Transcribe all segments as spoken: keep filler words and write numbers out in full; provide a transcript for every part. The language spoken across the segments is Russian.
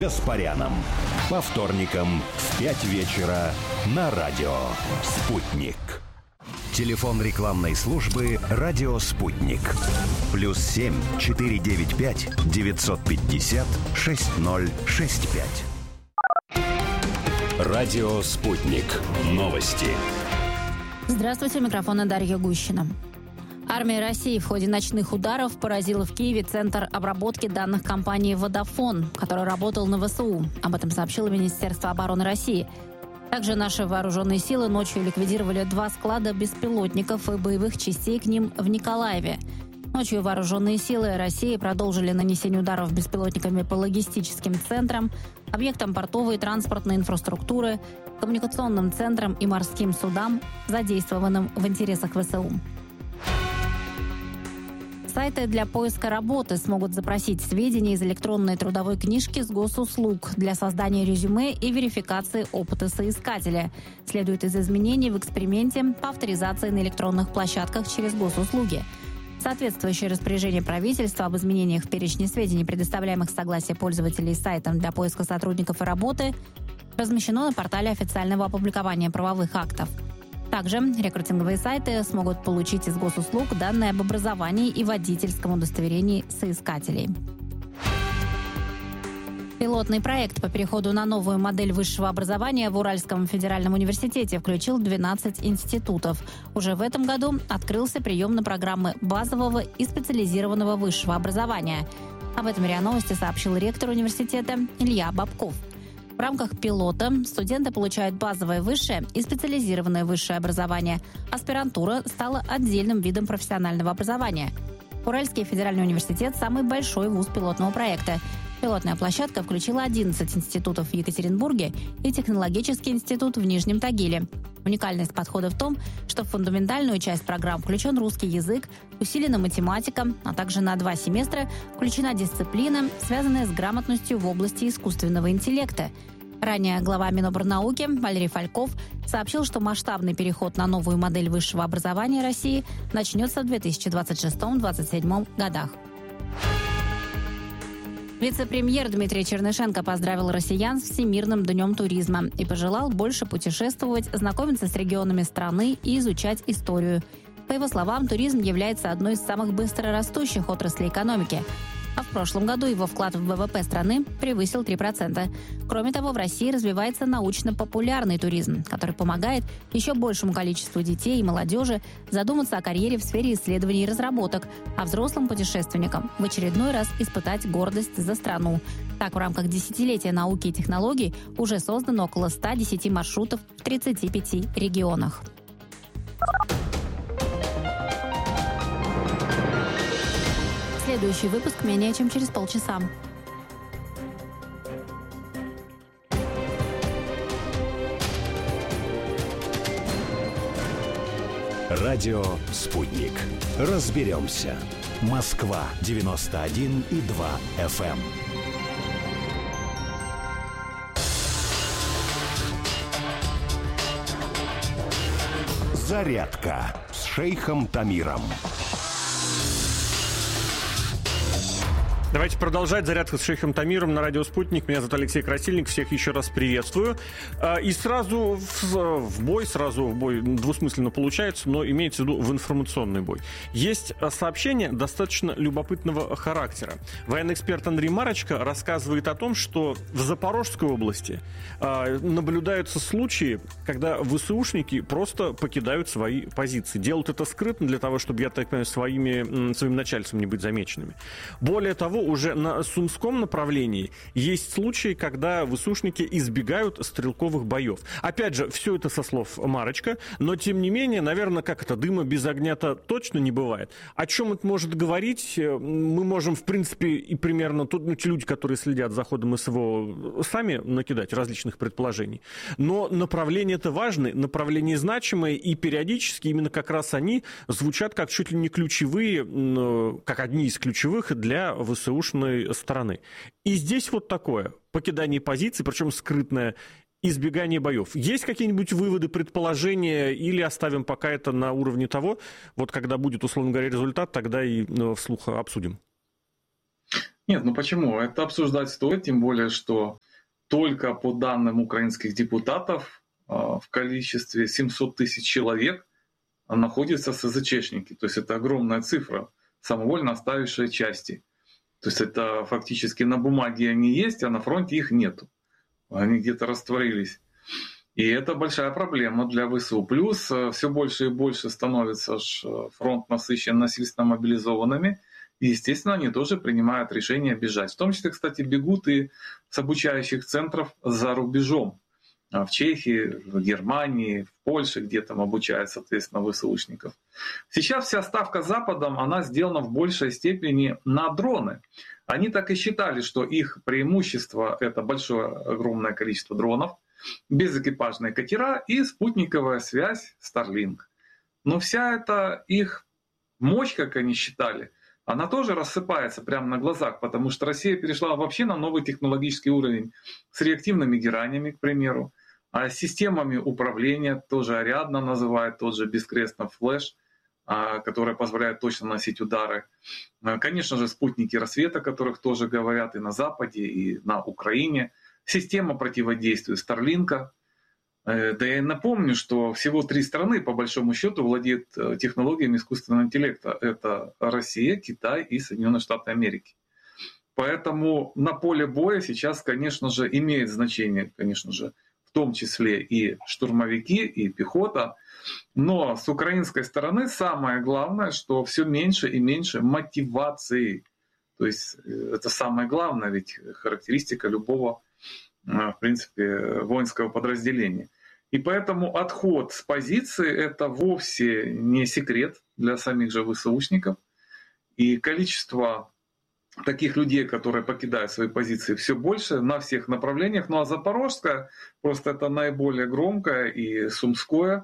Гаспаряном. По вторникам в пять вечера на радио «Спутник». Телефон рекламной службы «Радио Спутник». Плюс семь четыре девять пять девятьсот пятьдесят шесть ноль шесть пять. Радио «Спутник». Новости. Здравствуйте, у микрофона Дарья Гущина. Армия России в ходе ночных ударов поразила в Киеве центр обработки данных компании «Водафон», который работал на ВСУ. Об этом сообщило Министерство обороны России. Также наши вооруженные силы ночью ликвидировали два склада беспилотников и боевых частей к ним в Николаеве. Ночью вооруженные силы России продолжили нанесение ударов беспилотниками по логистическим центрам, объектам портовой и транспортной инфраструктуры, коммуникационным центрам и морским судам, задействованным в интересах ВСУ. Сайты для поиска работы смогут запросить сведения из электронной трудовой книжки с госуслуг для создания резюме и верификации опыта соискателя. Следует из изменений в эксперименте по авторизации на электронных площадках через госуслуги. Соответствующее распоряжение правительства об изменениях в перечне сведений, предоставляемых с согласия пользователей сайтом для поиска сотрудников и работы, размещено на портале официального опубликования правовых актов. Также рекрутинговые сайты смогут получить из госуслуг данные об образовании и водительском удостоверении соискателей. Пилотный проект по переходу на новую модель высшего образования в Уральском федеральном университете включил двенадцать институтов. Уже в этом году открылся прием на программы базового и специализированного высшего образования. Об этом РИА Новости сообщил ректор университета Илья Бабков. В рамках пилота студенты получают базовое высшее и специализированное высшее образование. Аспирантура стала отдельным видом профессионального образования. Уральский федеральный университет – самый большой вуз пилотного проекта. Пилотная площадка включила одиннадцать институтов в Екатеринбурге и технологический институт в Нижнем Тагиле. Уникальность подхода в том, что в фундаментальную часть программ включен русский язык, усилена математика, а также на два семестра включена дисциплина, связанная с грамотностью в области искусственного интеллекта. Ранее глава Минобрнауки Валерий Фальков сообщил, что масштабный переход на новую модель высшего образования России начнется в две тысячи двадцать шестом — две тысячи двадцать седьмом годах. Вице-премьер Дмитрий Чернышенко поздравил россиян с Всемирным днем туризма и пожелал больше путешествовать, знакомиться с регионами страны и изучать историю. По его словам, туризм является одной из самых быстрорастущих отраслей экономики. А в прошлом году его вклад в ВВП страны превысил три процента. Кроме того, в России развивается научно-популярный туризм, который помогает еще большему количеству детей и молодежи задуматься о карьере в сфере исследований и разработок, а взрослым путешественникам в очередной раз испытать гордость за страну. Так, в рамках десятилетия науки и технологий уже создано около ста десяти маршрутов в тридцати пяти регионах. Следующий выпуск менее чем через полчаса. Радио «Спутник». Разберемся. Москва девяносто один и два эф эм. Зарядка с шейхом Тамиром. Давайте продолжать. Зарядка с шейхом Тамиром на радио «Спутник». Меня зовут Алексей Красильник. Всех еще раз приветствую. И сразу в, в бой, сразу в бой двусмысленно получается, но имеется в виду в информационный бой. Есть сообщение достаточно любопытного характера. Военный эксперт Андрей Марочка рассказывает о том, что в Запорожской области наблюдаются случаи, когда ВСУшники просто покидают свои позиции. Делают это скрытно для того, чтобы, я так понимаю, своими, своим начальством не быть замеченными. Более того, уже на Сумском направлении есть случаи, когда ВСУшники избегают стрелковых боев. Опять же, все это со слов Марочка, но тем не менее, наверное, как это, дыма без огня-то точно не бывает. О чем это может говорить? Мы можем, в принципе, и примерно, тут, ну, те люди, которые следят за ходом СВО, сами накидать различных предположений. Но направление это важное, направление значимое, и периодически именно как раз они звучат как чуть ли не ключевые, как одни из ключевых для ВСУ стороны. И здесь вот такое покидание позиций, причем скрытное, избегание боев. Есть какие-нибудь выводы, предположения, или оставим пока это на уровне того, вот когда будет, условно говоря, результат, тогда и ну, вслух обсудим? Нет, ну почему? Это обсуждать стоит, тем более, что только по данным украинских депутатов в количестве семьсот тысяч человек находятся СЗЧшники. То есть это огромная цифра, самовольно оставившие части. То есть это фактически на бумаге они есть, а на фронте их нету. Они где-то растворились. И это большая проблема для ВСУ. Плюс все больше и больше становится фронт насыщен насильственно мобилизованными. И, естественно, они тоже принимают решение бежать. В том числе, кстати, бегут и с обучающих центров за рубежом. В Чехии, в Германии, в Польше, где там обучают, соответственно, ВСУшников. Сейчас вся ставка Западом, она сделана в большей степени на дроны. Они так и считали, что их преимущество — это большое, огромное количество дронов, безэкипажные катера и спутниковая связь Starlink. Но вся эта их мощь, как они считали, она тоже рассыпается прямо на глазах, потому что Россия перешла вообще на новый технологический уровень с реактивными геранями, к примеру, а с системами управления, тоже Ариадна называют, тот же бескрестный флэш, который позволяет точно наносить удары. Конечно же, спутники рассвета, о которых тоже говорят и на Западе, и на Украине. Система противодействия Starlink. Да я напомню, что всего три страны, по большому счету, владеют технологиями искусственного интеллекта. Это Россия, Китай и Соединенные Штаты Америки. Поэтому на поле боя сейчас, конечно же, имеет значение, конечно же, в том числе и штурмовики, и пехота. Но с украинской стороны самое главное, что все меньше и меньше мотивации. То есть это самое главное, ведь характеристика любого, в принципе, воинского подразделения. И поэтому отход с позиции — это вовсе не секрет для самих же ВСУшников. И количество таких людей, которые покидают свои позиции, все больше на всех направлениях. Ну а Запорожская просто это наиболее громкое, и Сумское,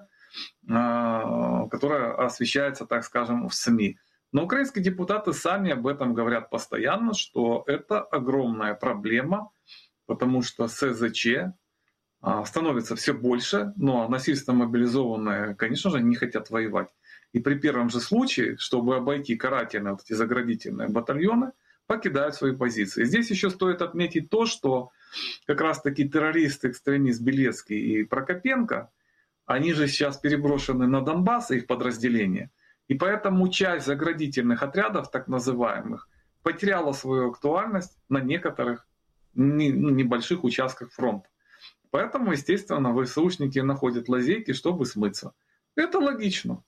которое освещается, так скажем, в СМИ. Но украинские депутаты сами об этом говорят постоянно, что это огромная проблема, потому что СЗЧ становится все больше, но насильственно мобилизованные, конечно же, не хотят воевать. И при первом же случае, чтобы обойти карательные, вот эти заградительные батальоны, покидают свои позиции. Здесь еще стоит отметить то, что как раз-таки террористы, экстремист Белецкий и Прокопенко, они же сейчас переброшены на Донбасс, их подразделения. И поэтому часть заградительных отрядов, так называемых, потеряла свою актуальность на некоторых небольших участках фронта. Поэтому, естественно, ВСУшники находят лазейки, чтобы смыться. Это логично.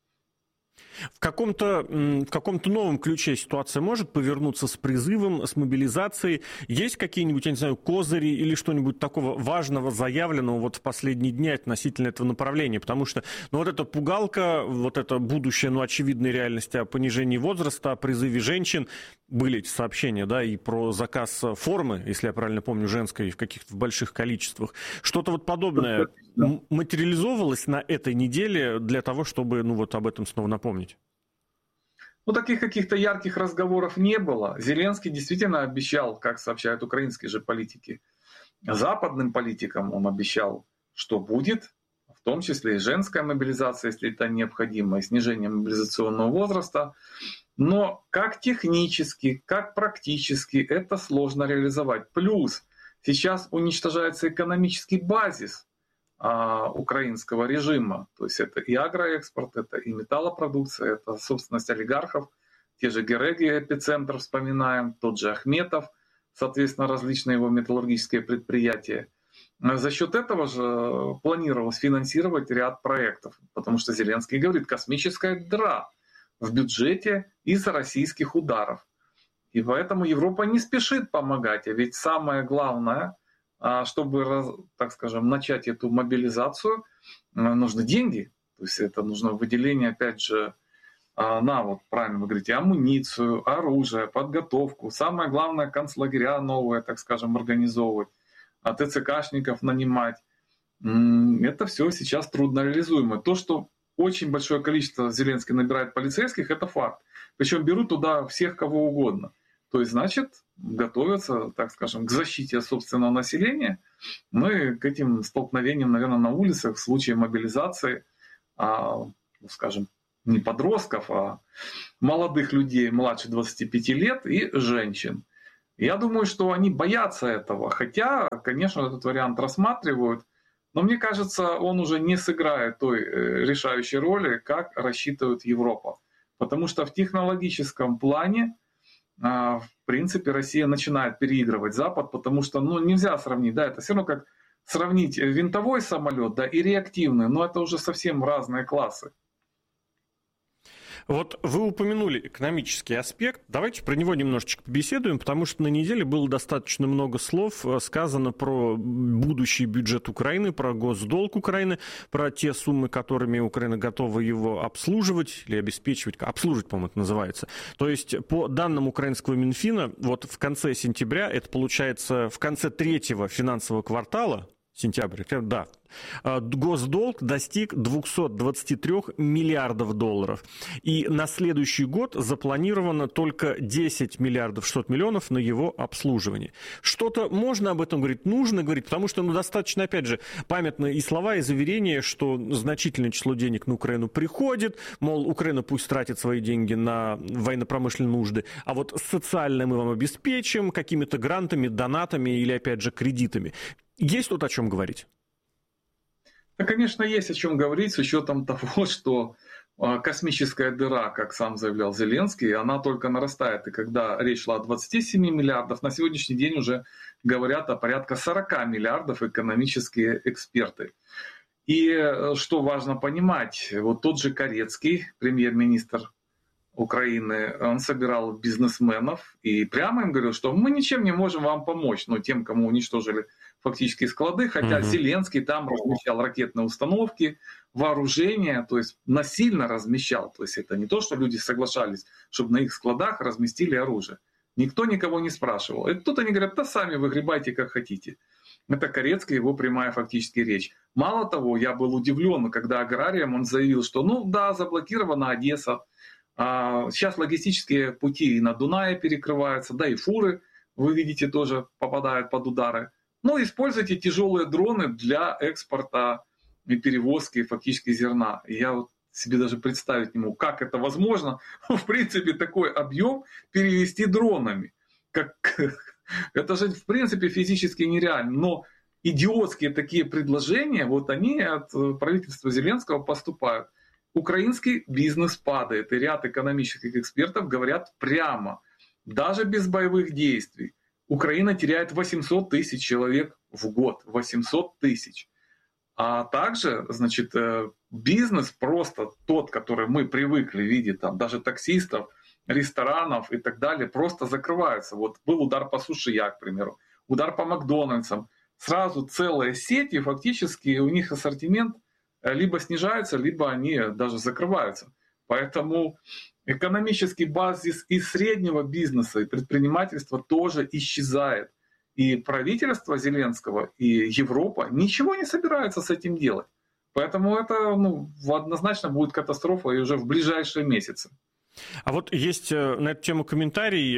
В каком-то, в каком-то новом ключе ситуация может повернуться с призывом, с мобилизацией? Есть какие-нибудь, я не знаю, козыри или что-нибудь такого важного, заявленного вот в последние дни относительно этого направления? Потому что ну, вот эта пугалка, вот это будущее, ну, очевидной реальности о понижении возраста, о призыве женщин, были эти сообщения, да, и про заказ формы, если я правильно помню, женской в каких-то больших количествах. Что-то вот подобное материализовалось на этой неделе для того, чтобы, ну, вот об этом снова напомнить? Ну, таких каких-то ярких разговоров не было. Зеленский действительно обещал, как сообщают украинские же политики, западным политикам он обещал, что будет, в том числе и женская мобилизация, если это необходимо, и снижение мобилизационного возраста. Но как технически, как практически это сложно реализовать. Плюс сейчас уничтожается экономический базис украинского режима. То есть это и агроэкспорт, это и металлопродукция, это собственность олигархов. Те же Гереги, эпицентр вспоминаем, тот же Ахметов, соответственно, различные его металлургические предприятия. За счет этого же планировалось финансировать ряд проектов, потому что Зеленский говорит, космическая дыра в бюджете из-за российских ударов. И поэтому Европа не спешит помогать, а ведь самое главное, чтобы, так скажем, начать эту мобилизацию, нужны деньги. То есть это нужно выделение, опять же, на, вот правильно вы говорите, амуницию, оружие, подготовку. Самое главное, концлагеря новые, так скажем, организовывать, ТЦКшников нанимать. Это все сейчас трудно реализуемо. То, что очень большое количество Зеленский набирает полицейских, это факт. Причем берут туда всех, кого угодно. То есть, значит, готовятся, так скажем, к защите собственного населения. Мы к этим столкновениям, наверное, на улицах в случае мобилизации, а, скажем, не подростков, а молодых людей младше двадцати пяти лет и женщин. Я думаю, что они боятся этого, хотя, конечно, этот вариант рассматривают, но мне кажется, он уже не сыграет той решающей роли, как рассчитывает Европа. Потому что в технологическом плане, в принципе, Россия начинает переигрывать Запад, потому что ну, нельзя сравнить, да, это все равно как сравнить винтовой самолет, да, и реактивный, но это уже совсем разные классы. Вот вы упомянули экономический аспект. Давайте про него немножечко побеседуем, потому что на неделе было достаточно много слов сказано про будущий бюджет Украины, про госдолг Украины, про те суммы, которыми Украина готова его обслуживать или обеспечивать. Обслуживать, по-моему, это называется. То есть, по данным украинского Минфина, вот в конце сентября, это получается в конце третьего финансового квартала, сентябрь, да, госдолг достиг двести двадцать три миллиардов долларов. И на следующий год запланировано только десять миллиардов шестьсот миллионов на его обслуживание. Что-то можно об этом говорить, нужно говорить, потому что ну, достаточно, опять же, памятны и слова, и заверения, что значительное число денег на Украину приходит, мол, Украина пусть тратит свои деньги на военно-промышленные нужды, а вот социально мы вам обеспечим какими-то грантами, донатами или, опять же, кредитами. Есть тут о чем говорить? Да, конечно, есть о чем говорить с учетом того, что космическая дыра, как сам заявлял Зеленский, она только нарастает. И когда речь шла о двадцати семи миллиардах, на сегодняшний день уже говорят о порядка сорока миллиардов экономические эксперты. И что важно понимать, вот тот же Корецкий, премьер-министр Украины, он собирал бизнесменов и прямо им говорил, что мы ничем не можем вам помочь, но тем, кому уничтожили фактически склады, хотя угу. Зеленский там размещал ракетные установки, вооружение, то есть насильно размещал. То есть это не то, что люди соглашались, чтобы на их складах разместили оружие. Никто никого не спрашивал. И тут они говорят, да сами выгребайте как хотите. Это Корецкий, его прямая фактически речь. Мало того, я был удивлен, когда аграриям он заявил, что ну да, заблокирована Одесса, сейчас логистические пути на Дунае перекрываются, да и фуры, вы видите, тоже попадают под удары. Но используйте тяжелые дроны для экспорта и перевозки фактически зерна. И я вот себе даже представить не могу, как это возможно, в принципе, такой объем перевести дронами. Как... Это же, в принципе, физически нереально. Но идиотские такие предложения, вот они от правительства Зеленского поступают. Украинский бизнес падает, и ряд экономических экспертов говорят прямо, даже без боевых действий, Украина теряет восемьсот тысяч человек в год, восемьсот тысяч. А также, значит, бизнес просто тот, который мы привыкли видеть, там, даже таксистов, ресторанов и так далее, просто закрываются. Вот был удар по Сушия, к примеру, удар по Макдональдсам. Сразу целые сети, фактически у них ассортимент либо снижается, либо они даже закрываются. Поэтому экономический базис и среднего бизнеса, и предпринимательства тоже исчезает. И правительство Зеленского, и Европа ничего не собираются с этим делать. Поэтому это ну, однозначно будет катастрофа и уже в ближайшие месяцы. А вот есть на эту тему комментарий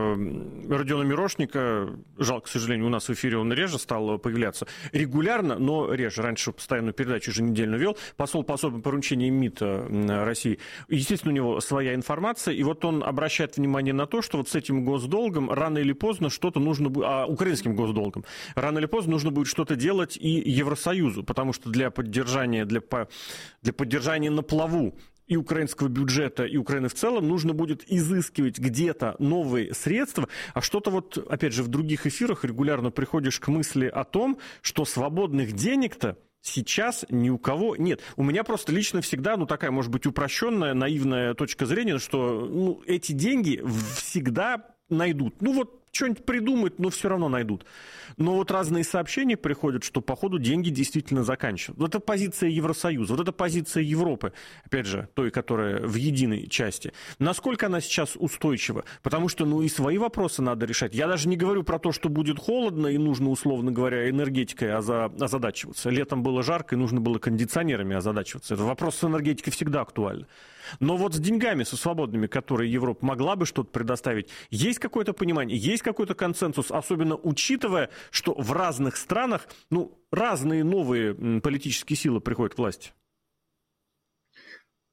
Родиона Мирошника. Жалко, к сожалению, у нас в эфире он реже стал появляться. Регулярно, но реже. Раньше постоянную передачу еженедельно вел. Посол по особым поручениям МИДа России. Естественно, у него своя информация. И вот он обращает внимание на то, что вот с этим госдолгом рано или поздно что-то нужно будет... А, украинским госдолгом. Рано или поздно нужно будет что-то делать и Евросоюзу. Потому что для поддержания, для, для поддержания на плаву и украинского бюджета, и Украины в целом нужно будет изыскивать где-то новые средства, а что-то вот, опять же, в других эфирах регулярно приходишь к мысли о том, что свободных денег-то сейчас ни у кого нет. У меня просто лично всегда, ну, такая, может быть, упрощенная, наивная точка зрения, что ну, эти деньги всегда найдут. Ну, вот что-нибудь придумают, но все равно найдут. Но вот разные сообщения приходят, что, походу, деньги действительно заканчиваются. Вот это позиция Евросоюза, вот это позиция Европы, опять же, той, которая в единой части. Насколько она сейчас устойчива? Потому что, ну, и свои вопросы надо решать. Я даже не говорю про то, что будет холодно и нужно, условно говоря, энергетикой озадачиваться. Летом было жарко и нужно было кондиционерами озадачиваться. Это вопрос с энергетикой всегда актуален. Но вот с деньгами, со свободными, которые Европа могла бы что-то предоставить, есть какое-то понимание, есть какой-то консенсус, особенно учитывая, что в разных странах ну, разные новые политические силы приходят к власти?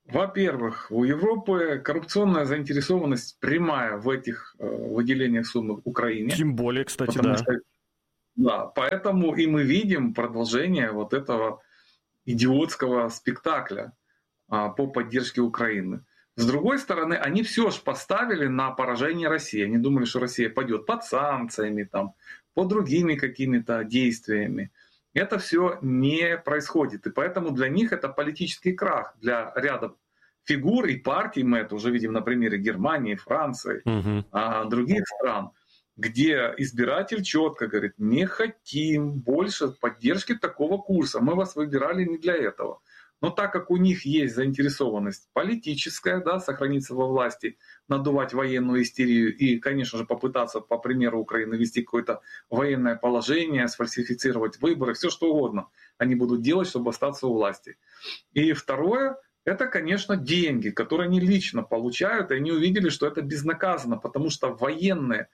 Во-первых, у Европы коррупционная заинтересованность прямая в этих э, выделениях сумм Украине. Тем более, кстати, потому да. Что, да. Поэтому и мы видим продолжение вот этого идиотского спектакля а, по поддержке Украины. С другой стороны, они все же поставили на поражение России. Они думали, что Россия пойдет под санкциями, там, под другими какими-то действиями. Это все не происходит. И поэтому для них это политический крах. Для ряда фигур и партий, мы это уже видим на примере Германии, Франции, Угу. а, других стран, где избиратель четко говорит: не хотим больше поддержки такого курса, мы вас выбирали не для этого. Но так как у них есть заинтересованность политическая, да, сохраниться во власти, надувать военную истерию и, конечно же, попытаться, по примеру Украины, ввести какое-то военное положение, сфальсифицировать выборы, все что угодно они будут делать, чтобы остаться у власти. И второе, это, конечно, деньги, которые они лично получают, и они увидели, что это безнаказанно, потому что военные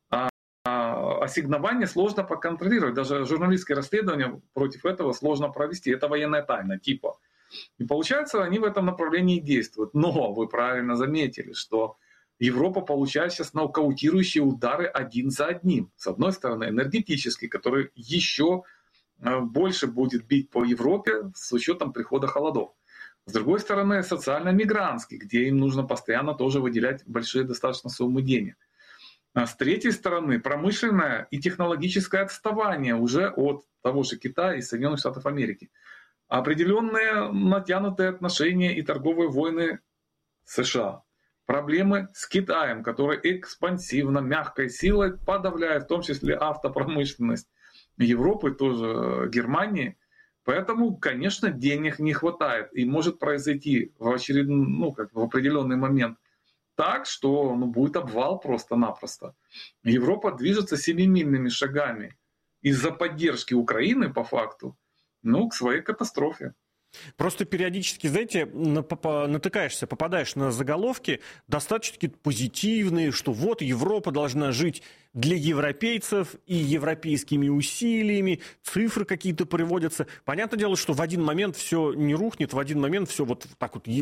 ассигнования сложно поконтролировать. Даже журналистские расследования против этого сложно провести. Это военная тайна типа. И получается, они в этом направлении действуют. Но вы правильно заметили, что Европа получает сейчас нокаутирующие удары один за одним. С одной стороны, энергетический, который еще больше будет бить по Европе с учетом прихода холодов. С другой стороны, социально-мигрантский, где им нужно постоянно тоже выделять большие достаточно суммы денег. А с третьей стороны, промышленное и технологическое отставание уже от того же Китая и Соединенных Штатов Америки. Определенные натянутые отношения и торговые войны с США. Проблемы с Китаем, который экспансивно, мягкой силой подавляет в том числе автопромышленность Европы, тоже Германии. Поэтому, конечно, денег не хватает. И может произойти в, очередной, ну, как в определенный момент так, что ну, будет обвал просто-напросто. Европа движется семимильными шагами из-за поддержки Украины, по факту, ну, к своей катастрофе. Просто периодически, знаете, натыкаешься, попадаешь на заголовки достаточно позитивные, что вот Европа должна жить для европейцев и европейскими усилиями, цифры какие-то приводятся. Понятное дело, что в один момент все не рухнет, в один момент все вот так вот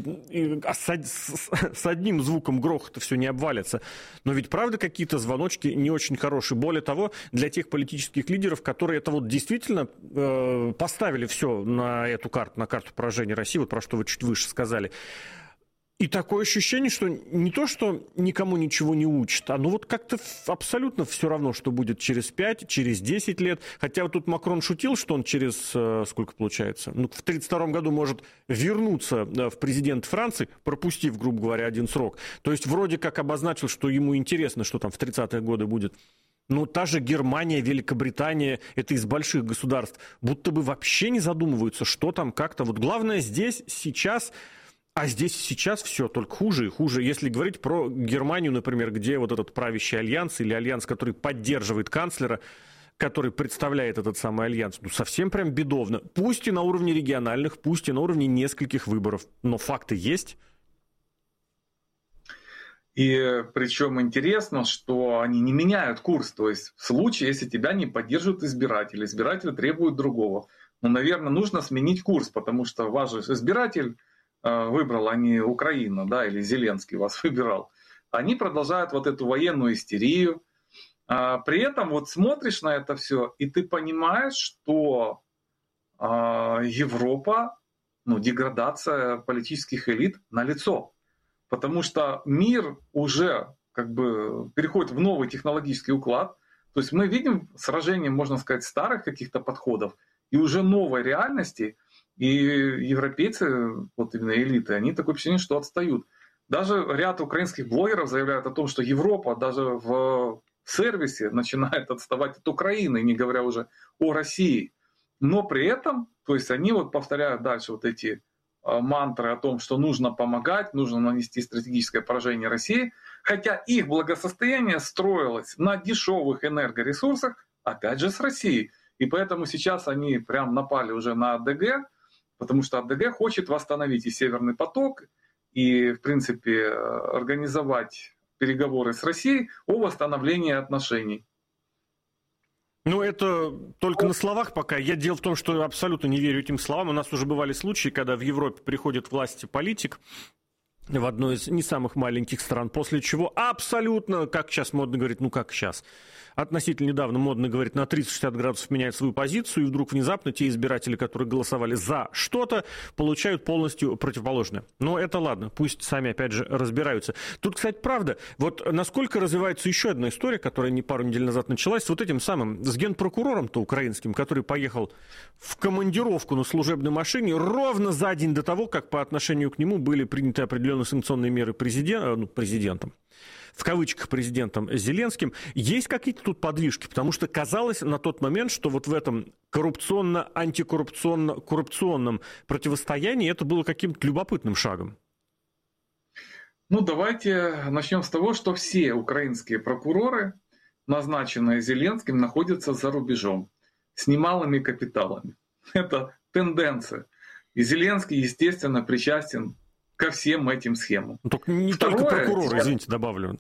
с одним звуком грохота все не обвалится. Но ведь правда какие-то звоночки не очень хорошие. Более того, для тех политических лидеров, которые это вот действительно э, поставили все на эту карту, на карту поражения России, вот про что вы чуть выше сказали. И такое ощущение, что не то, что никому ничего не учат, а ну вот как-то абсолютно все равно, что будет через пять, через десять лет. Хотя вот тут Макрон шутил, что он через, сколько получается, ну, в тридцать втором году может вернуться в президент Франции, пропустив, грубо говоря, один срок. То есть вроде как обозначил, что ему интересно, что там в тридцатые годы будет. Но та же Германия, Великобритания, это из больших государств, будто бы вообще не задумываются, что там как-то. Вот главное здесь, сейчас... А здесь сейчас все только хуже и хуже. Если говорить про Германию, например, где вот этот правящий альянс или альянс, который поддерживает канцлера, который представляет этот самый альянс, ну совсем прям бедовно. Пусть и на уровне региональных, пусть и на уровне нескольких выборов, но факты есть. И причем интересно, что они не меняют курс. То есть в случае, если тебя не поддерживают избиратели, избиратели требуют другого. Ну, наверное, нужно сменить курс, потому что ваш же избиратель выбрал, а не Украина, да, или Зеленский вас выбирал. Они продолжают вот эту военную истерию. При этом вот смотришь на это все, и ты понимаешь, что Европа, ну, деградация политических элит налицо. Потому что мир уже как бы переходит в новый технологический уклад. То есть мы видим сражение, можно сказать, старых каких-то подходов и уже новой реальности. И европейцы, вот именно элиты, они такое впечатление, что отстают. Даже ряд украинских блогеров заявляют о том, что Европа даже в сервисе начинает отставать от Украины, не говоря уже о России. Но при этом, то есть они вот повторяют дальше вот эти мантры о том, что нужно помогать, нужно нанести стратегическое поражение России, хотя их благосостояние строилось на дешевых энергоресурсах, опять же с Россией. И поэтому сейчас они прям напали уже на АДГ, потому что АДГ хочет восстановить и Северный поток, и, в принципе, организовать переговоры с Россией о восстановлении отношений. Ну, это только на словах пока. Я дело в том, что абсолютно не верю этим словам. У нас уже бывали случаи, когда в Европе приходит к власти политик в одной из не самых маленьких стран, после чего абсолютно, как сейчас модно говорить, ну как сейчас, относительно недавно модно говорить, на триста шестьдесят градусов меняет свою позицию, и вдруг внезапно те избиратели, которые голосовали за что-то, получают полностью противоположное. Но это ладно, пусть сами опять же разбираются. Тут, кстати, правда, вот насколько развивается еще одна история, которая не пару недель назад началась, с вот этим самым, с генпрокурором-то украинским, который поехал в командировку на служебной машине ровно за день до того, как по отношению к нему были приняты определенные санкционные меры президент, ну, президентом. В кавычках президентом Зеленским, есть какие-то тут подвижки, потому что казалось на тот момент, что вот в этом коррупционно-антикоррупционно-коррупционном противостоянии это было каким-то любопытным шагом. Ну, давайте начнем с того, что все украинские прокуроры, назначенные Зеленским, находятся за рубежом с немалыми капиталами. Это тенденция. И Зеленский, естественно, причастен ко всем этим схемам. Ну, только не Второе, только прокуроры, извините, добавлю.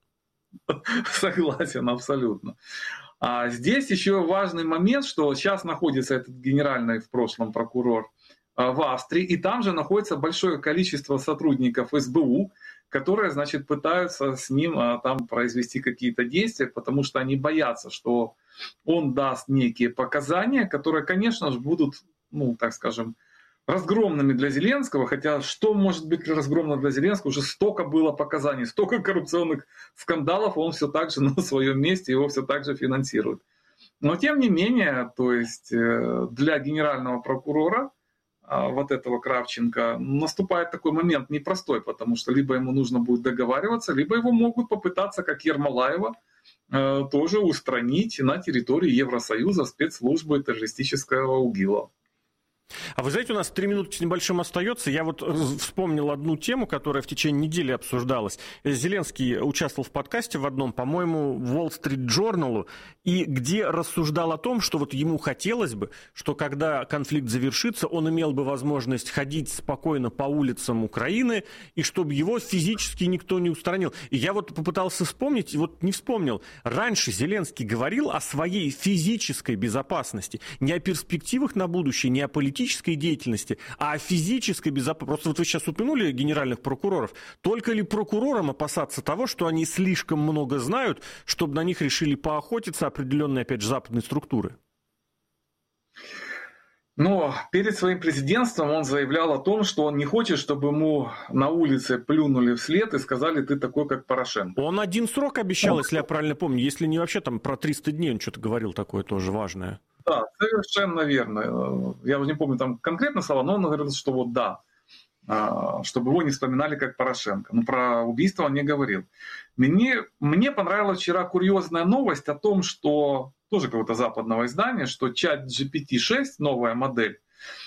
Согласен, абсолютно. А здесь еще важный момент, что сейчас находится этот генеральный в прошлом прокурор в Австрии, и там же находится большое количество сотрудников эс бэ у, которые, значит, пытаются с ним а, там произвести какие-то действия, потому что они боятся, что он даст некие показания, которые, конечно же, будут, ну, так скажем, разгромными для Зеленского, хотя что может быть разгромно для Зеленского? Уже столько было показаний, столько коррупционных скандалов, он все так же на своем месте, его все так же финансирует. Но тем не менее, то есть для генерального прокурора вот этого Кравченко наступает такой момент непростой, потому что либо ему нужно будет договариваться, либо его могут попытаться, как Ермолаева, тоже устранить на территории Евросоюза спецслужбы террористического УГИЛа. А вы знаете, у нас три минутки с небольшим остается. Я вот вспомнил одну тему, которая в течение недели обсуждалась. Зеленский участвовал в подкасте в одном, по-моему, Wall Street Journal, и где рассуждал о том, что вот ему хотелось бы, что когда конфликт завершится, он имел бы возможность ходить спокойно по улицам Украины, и чтобы его физически никто не устранил. И я вот попытался вспомнить, и вот не вспомнил. Раньше Зеленский говорил о своей физической безопасности, не о перспективах на будущее, не о политической деятельности, а о физической безопасности. Просто вот вы сейчас упомянули генеральных прокуроров. Только ли прокурорам опасаться того, что они слишком много знают, чтобы на них решили поохотиться определенные, опять же, западные структуры? Но перед своим президентством он заявлял о том, что он не хочет, чтобы ему на улице плюнули вслед и сказали: ты такой, как Порошенко. Он один срок обещал, если я правильно помню. Если не вообще там про триста дней он что-то говорил такое тоже важное. Да, совершенно верно. Я уже не помню там конкретно слова, но он говорил, что вот да, чтобы его не вспоминали как Порошенко. Но про убийство он не говорил. Мне, мне понравилась вчера курьезная новость о том, что, тоже какого-то западного издания, что чат джи пи ти шесть, новая модель,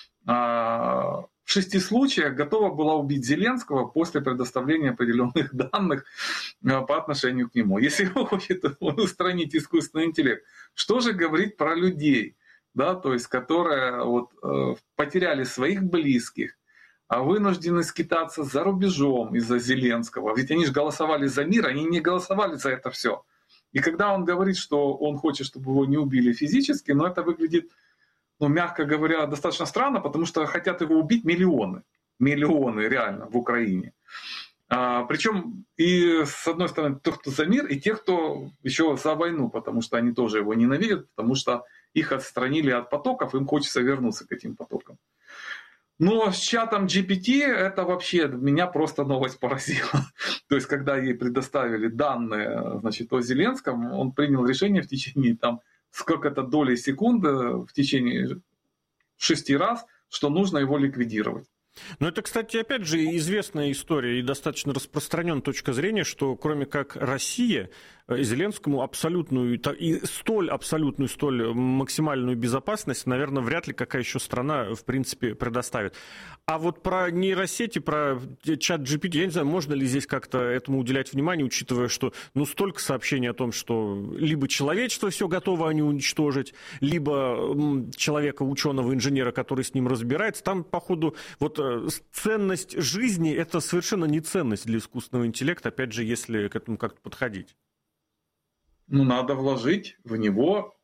в шести случаях готова была убить Зеленского после предоставления определенных данных по отношению к нему. Если он хочет устранить искусственный интеллект, что же говорить про людей, да, то есть, которые вот, э, потеряли своих близких, а вынуждены скитаться за рубежом из-за Зеленского. Ведь они же голосовали за мир, они не голосовали за это все. И когда он говорит, что он хочет, чтобы его не убили физически, но это выглядит, ну, мягко говоря, достаточно странно, потому что хотят его убить миллионы. Миллионы реально в Украине. А, причем и с одной стороны тех, кто за мир, и тех, кто еще за войну, потому что они тоже его ненавидят, потому что их отстранили от потоков, им хочется вернуться к этим потокам. Но с чатом джи пи ти это вообще меня просто новость поразила. То есть, когда ей предоставили данные, значит, о Зеленском, он принял решение в течение там сколько-то долей секунды, в течение шести раз, что нужно его ликвидировать. Ну, это, кстати, опять же, известная история и достаточно распространенная точка зрения, что кроме как Россия Зеленскому абсолютную и столь абсолютную, столь максимальную безопасность, наверное, вряд ли какая еще страна, в принципе, предоставит. А вот про нейросети, про чат джи пи ти, я не знаю, можно ли здесь как-то этому уделять внимание, учитывая, что, ну, столько сообщений о том, что либо человечество все готово они уничтожить, либо человека, ученого, инженера, который с ним разбирается, там, походу, вот ценность жизни – это совершенно не ценность для искусственного интеллекта, опять же, если к этому как-то подходить. Ну, надо вложить в него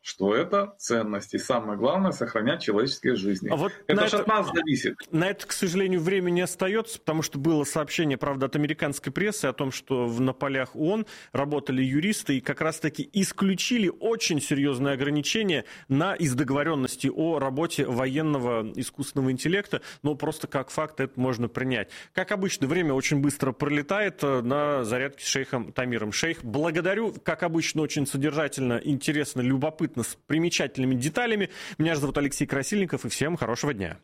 что это ценность. И самое главное — сохранять человеческие жизни. А вот это же от нас зависит. На это, к сожалению, время не остается, потому что было сообщение, правда, от американской прессы о том, что на полях ООН работали юристы и как раз-таки исключили очень серьезные ограничения на из договоренности о работе военного искусственного интеллекта. Но просто как факт это можно принять. Как обычно, время очень быстро пролетает на зарядке с шейхом Тамиром. Шейх, благодарю. Как обычно, очень содержательно, интересно, любопытно, с примечательными деталями. Меня зовут Алексей Красильников, и всем хорошего дня.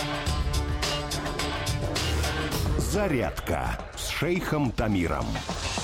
Зарядка с шейхом Тамиром.